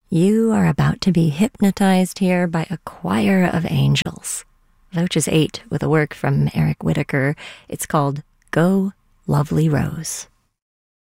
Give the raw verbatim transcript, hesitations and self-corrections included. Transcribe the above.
You are about to be hypnotized here by a choir of angels. Loaches eight with a work from Eric Whitacre. It's called Go, Lovely Rose.